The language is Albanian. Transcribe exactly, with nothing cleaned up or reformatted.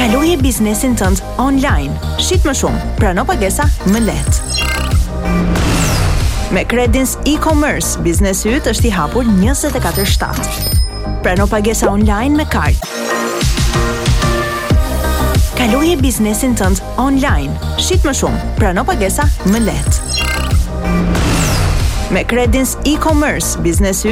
Kaloje biznesin tënd online. Shit më shumë, prano pagesa më lehtë. Me Credins e-commerce, biznesi yt është i hapur njëzet e katër shtatë. Prano pagesa online me kart. Kaloje biznesin tënd online. Shit më shumë, prano pagesa më lehtë. Me Credins e-commerce, biznesi